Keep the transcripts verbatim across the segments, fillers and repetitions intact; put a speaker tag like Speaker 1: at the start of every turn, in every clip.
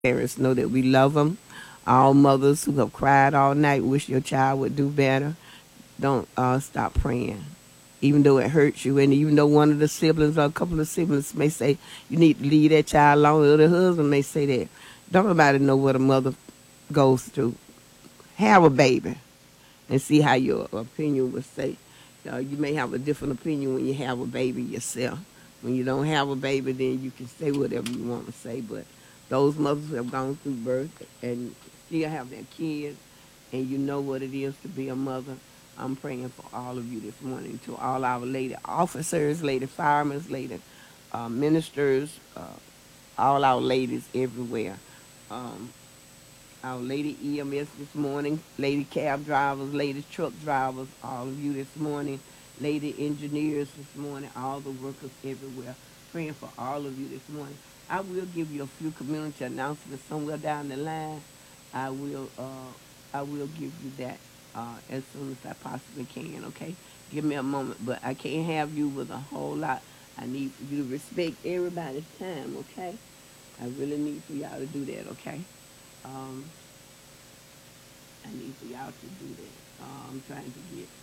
Speaker 1: parents know that we love them. All mothers who have cried all night, wish your child would do better. Don't uh, stop praying. Even though it hurts you, and even though one of the siblings or a couple of siblings may say you need to leave that child alone, or the husband may say that. Don't nobody know what a mother goes through. Have a baby and see how your opinion would say. Uh, you may have a different opinion when you have a baby yourself. When you don't have a baby, then you can say whatever you want to say. But those mothers who have gone through birth and still have their kids, and you know what it is to be a mother, I'm praying for all of you this morning, to all our lady officers, lady firemen, lady uh, ministers, uh, all our ladies everywhere. Um, our lady E M S this morning, lady cab drivers, lady truck drivers, all of you this morning, lady engineers this morning, all the workers everywhere, praying for all of you this morning. I will give you a few community announcements somewhere down the line. I will, uh, I will give you that uh, as soon as I possibly can. Okay, give me a moment, but I can't have you with a whole lot. I need for you to respect everybody's time. Okay, I really need for y'all to do that. Okay. Um, I need for y'all to do that. Uh, I'm trying to get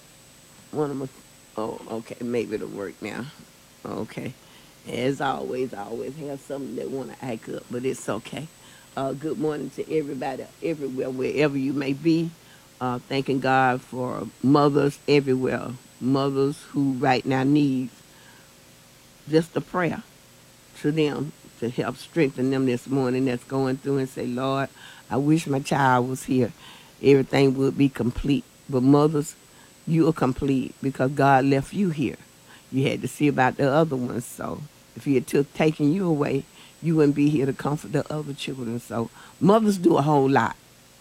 Speaker 1: one of my. Oh, okay. Maybe it'll work now. Okay. As always, I always have something that want to act up, but it's okay. Uh, good morning to everybody, everywhere, wherever you may be. Uh, thanking God for mothers everywhere. Mothers who right now need just a prayer to them to help strengthen them this morning that's going through and say, Lord, I wish my child was here. Everything would be complete. But mothers, you are complete because God left you here. You had to see about the other ones. So if he had took taken you away, you wouldn't be here to comfort the other children. So mothers do a whole lot.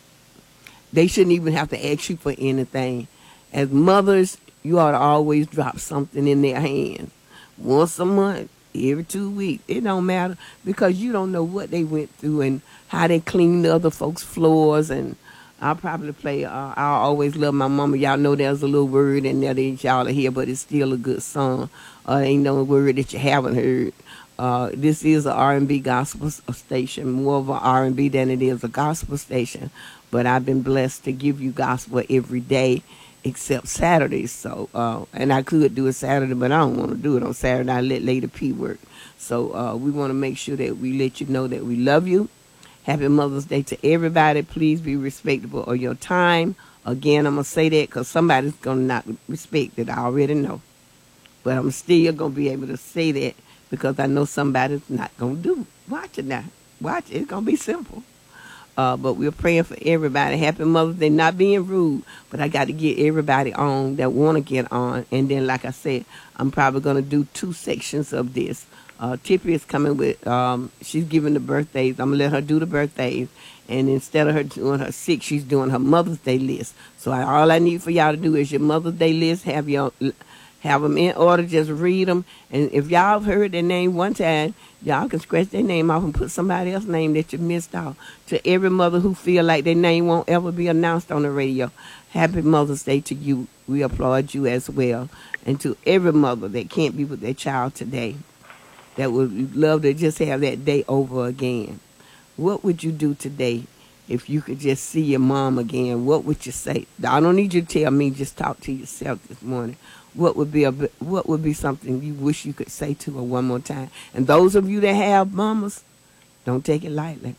Speaker 1: They shouldn't even have to ask you for anything. As mothers, you ought to always drop something in their hands. Once a month, every two weeks. It don't matter because you don't know what they went through and how they cleaned other folks' floors. And I'll probably play, uh, I always love my mama. Y'all know there's a little word in there that y'all are here, but it's still a good song. Uh, ain't no word that you haven't heard. Uh, this is an R and B gospel station, more of an R and B than it is a gospel station. But I've been blessed to give you gospel every day except Saturdays. So, uh, and I could do it Saturday, but I don't want to do it on Saturday. I let Lady P work. So uh, we want to make sure that we let you know that we love you. Happy Mother's Day to everybody. Please be respectable of your time. Again, I'm going to say that because somebody's going to not respect it. I already know. But I'm still going to be able to say that because I know somebody's not going to do it. Watch it now. Watch it. It's going to be simple. Uh, but we're praying for everybody. Happy Mother's Day. Not being rude, but I got to get everybody on that want to get on. And then, like I said, I'm probably going to do two sections of this. Uh, Tippy is coming with, um, she's giving the birthdays. I'm going to let her do the birthdays. And instead of her doing her six, she's doing her Mother's Day list. So I, all I need for y'all to do is your Mother's Day list. Have your... Have them in order, just read them. And if y'all have heard their name one time, y'all can scratch their name off and put somebody else's name that you missed out. To every mother who feel like their name won't ever be announced on the radio, happy Mother's Day to you. We applaud you as well. And to every mother that can't be with their child today, that would love to just have that day over again. What would you do today if you could just see your mom again? What would you say? I don't need you to tell me, just talk to yourself this morning. What would be a what would be something you wish you could say to her one more time? And those of you that have mamas, don't take it lightly.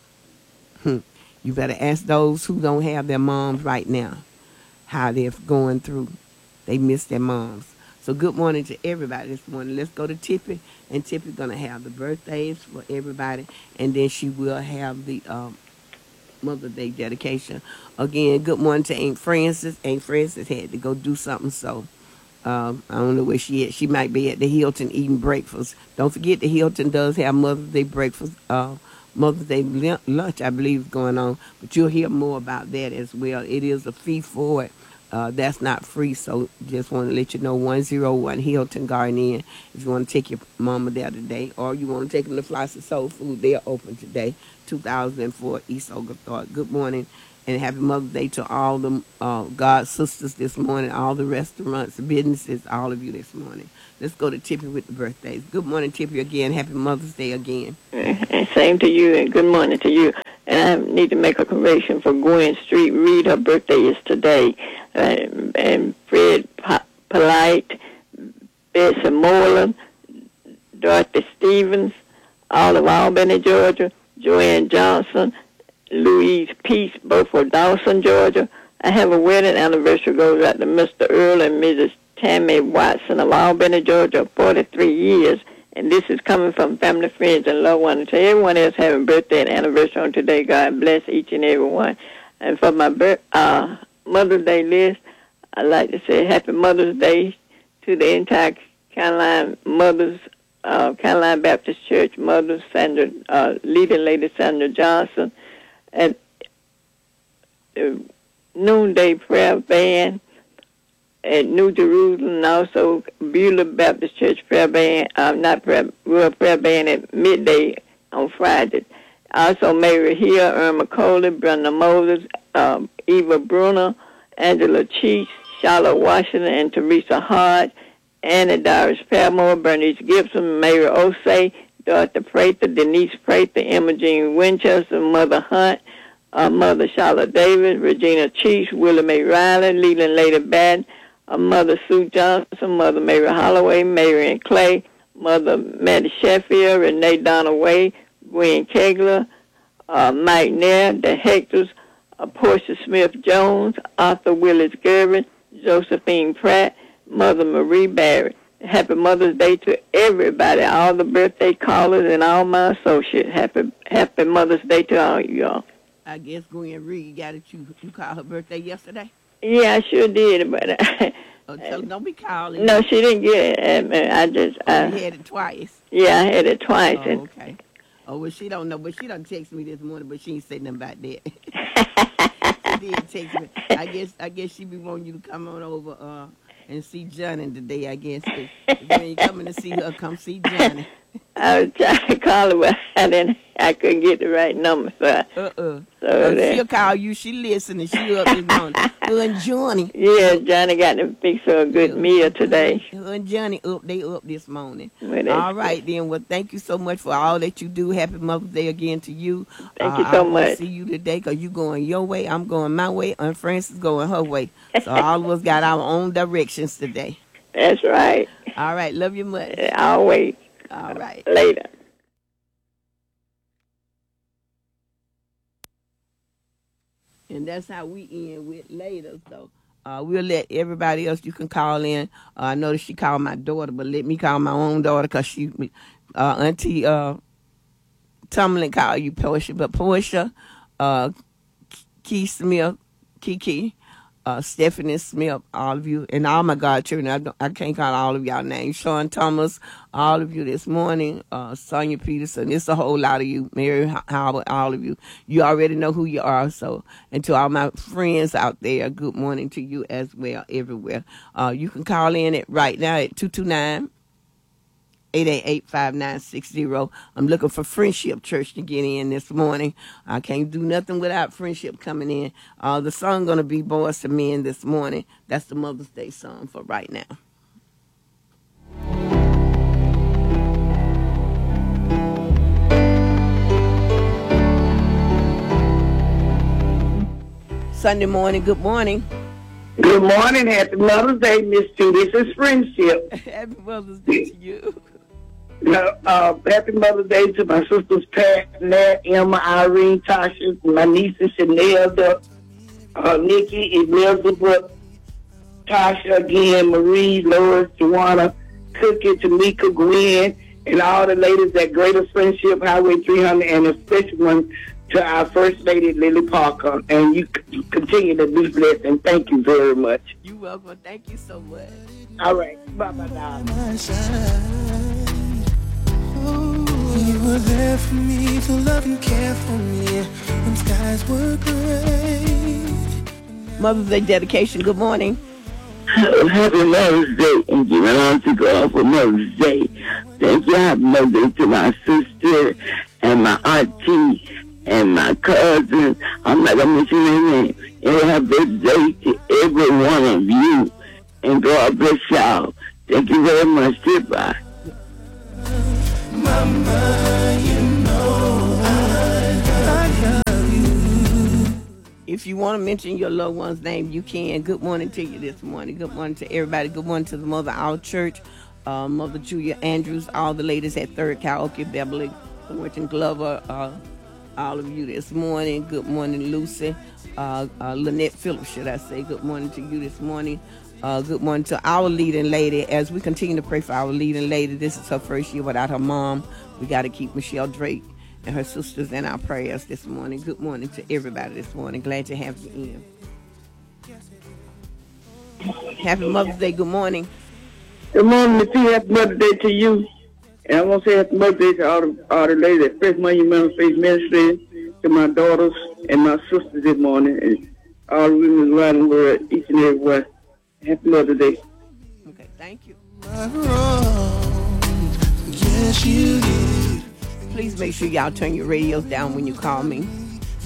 Speaker 1: You better ask those who don't have their moms right now how they're going through. They miss their moms. So good morning to everybody this morning. Let's go to Tippy, and Tippy's gonna have the birthdays for everybody, and then she will have the um, Mother's Day dedication. Again, good morning to Aunt Frances. Aunt Frances had to go do something, so. Um, I don't know where she is. She might be at the Hilton eating breakfast. Don't forget the Hilton does have Mother's Day breakfast, uh, Mother's Day lunch, I believe, is going on. But you'll hear more about that as well. It is a fee for it. uh, that's not free. So just want to let you know, one oh one Hilton Garden Inn. If you want to take your mama there today, or you want to take them to Flossy Soul Food, they are open today. two thousand four East Oglethorpe. Good morning and happy Mother's Day to all the uh, God sisters this morning, all the restaurants, businesses, all of you this morning. Let's go to Tippy with the birthdays. Good morning, Tippy, again. Happy Mother's Day again.
Speaker 2: And same to you, and good morning to you. And I need to make a correction for Gwen Street Reed. Her birthday is today. Uh, and Fred P- Polite, Bessie Moreland, Dorothy Stevens, all of Albany, Georgia, Joanne Johnson, Louise Peace, both of Dawson, Georgia. I have a wedding anniversary goes out to Mister Earl and Missus Tammy Watson of Albany, Georgia, forty-three years. And this is coming from family, friends, and loved ones. To everyone else having birthday and anniversary on today, God bless each and every one. And for my birth, uh, Mother's Day list, I'd like to say Happy Mother's Day to the entire Caroline Mothers, uh, Caroline Baptist Church Mothers, Sandra, uh, leading lady Sandra Johnson, and the Noonday Prayer Band at New Jerusalem, and also Beulah Baptist Church Prayer Band, uh, not prayer, World Prayer Band at midday on Friday. Also Mary Hill, Irma Coley, Brenda Moses, um, Eva Bruner, Angela Cheese, Charlotte Washington, and Teresa Hart, Annie Doris Paramore, Bernice Gibson, Mary Osei, Dorothy Prather, Denise Prather, Emma Jean Winchester, Mother Hunt, uh, Mother Charlotte Davis, Regina Cheese, Willie Mae Riley, Leland Lady Batten, uh, Mother Sue Johnson, Mother Mary Holloway, Marion Clay, Mother Maddie Sheffield, Renee Donaway, Gwen Kegler, uh, Mike Nair, the Hectors, uh, Portia Smith-Jones, Arthur Willis Gervin, Josephine Pratt, Mother Marie Barrett. Happy Mother's Day to everybody, all the birthday callers and all my associates. Happy Happy Mother's Day to all you all.
Speaker 1: I guess Gwen Reed got it. You you called her birthday yesterday?
Speaker 2: Yeah, I sure did, but
Speaker 1: oh, tell her don't be calling.
Speaker 2: No, she didn't get it. I just
Speaker 1: oh,
Speaker 2: I,
Speaker 1: you had it twice.
Speaker 2: Yeah, I had it twice.
Speaker 1: Oh,
Speaker 2: and,
Speaker 1: okay. Oh, well, she don't know, but she done text me this morning, but she ain't said nothing about that. She did text me. I guess I guess she be wanting you to come on over uh, and see Johnny today, I guess. If when you coming to see her, come see Johnny.
Speaker 2: I was trying to call her, but I didn't. I couldn't get the right number, so I,
Speaker 1: uh-uh.
Speaker 2: So
Speaker 1: uh, she'll call you. She listening. She up this morning. Her and Johnny.
Speaker 2: Yeah, Johnny got to fix her a good yeah. meal today.
Speaker 1: Her and Johnny up. They up this morning.
Speaker 2: Well,
Speaker 1: all right, then. Well, thank you so much for all that you do. Happy Mother's Day again to you.
Speaker 2: Thank
Speaker 1: uh,
Speaker 2: you so
Speaker 1: I
Speaker 2: much.
Speaker 1: See you today because you going your way. I'm going my way. Aunt Frances going her way. So all of us got our own directions today.
Speaker 2: That's right.
Speaker 1: All right. Love you much.
Speaker 2: Always.
Speaker 1: All right.
Speaker 2: Later.
Speaker 1: And that's how we end with later. So uh, we'll let everybody else, you can call in. Uh, I noticed she called my daughter, but let me call my own daughter because she, uh, Auntie uh, Tomlin called you Portia. But Portia, uh, Key Smith, Kiki, uh, Stephanie Smith, all of you, and all my godchildren. I, don't, I can't call all of y'all names. Sean Thomas, all of you this morning. Uh, Sonia Peterson, it's a whole lot of you. Mary Howard, all of you. You already know who you are. So, and to all my friends out there, good morning to you as well, everywhere. Uh, you can call in it right now at two two nine, eight eight eight, five nine six zero. I'm looking for Friendship Church to get in this morning. I can't do nothing without Friendship coming in. Uh, the song going to be Boys to Men this morning. That's the Mother's Day song for right now. Sunday morning, good morning.
Speaker 3: Good morning. Happy Mother's Day, Miss Two. This is Friendship.
Speaker 1: Happy Mother's Day to you.
Speaker 3: Uh, uh, happy Mother's Day to my sisters Pat, Nat, Emma, Irene, Tasha, my nieces Chanel, uh, Nikki, Elizabeth, Tasha again, Marie, Lois, Joanna, Cookie, Tamika, Gwen, and all the ladies at Greater Friendship Highway three hundred, and a special one to our First Lady, Lily Parker. And you c- continue to be blessed, and thank you very much.
Speaker 1: You're welcome. Thank you so much.
Speaker 3: All right. Bye-bye, darling.
Speaker 4: You were there for me to love and care for me when skies were gray.
Speaker 1: Mother's Day dedication. Good morning.
Speaker 3: Happy Mother's Day, and giving on to God for Mother's Day. Thank you. Happy Mother's Day to my sister and my auntie and my cousin. I'm not gonna mention their name. And happy birthday to every one of you. And God bless y'all. Thank you very much. Goodbye.
Speaker 4: Mama, you know I love you.
Speaker 1: If you want to mention your loved one's name, you can. Good morning to you this morning. Good morning to everybody. Good morning to the Mother Our Church, uh, Mother Julia Andrews, all the ladies at Third Karaoke, Beverly, Thornton Glover, uh, all of you this morning. Good morning, Lucy. Uh, uh, Lynette Phillips, should I say. Good morning to you this morning. Uh, good morning to our leading lady. As we continue to pray for our leading lady, this is her first year without her mom. We got to keep Michelle Drake and her sisters in our prayers this morning. Good morning to everybody this morning. Glad to have you in. Happy Mother's Day. Good morning.
Speaker 3: Good morning, Miss P. Happy Mother's Day to you. And I want to say happy Mother's Day to all the, all the ladies at Fresh Monumental Faith Ministry, to my daughters and my sisters this morning, and all the women around the world, each and every one. Happy Mother's Day.
Speaker 1: Okay, thank you.
Speaker 4: Yes, you did.
Speaker 1: Please make sure y'all turn your radios down when you call me.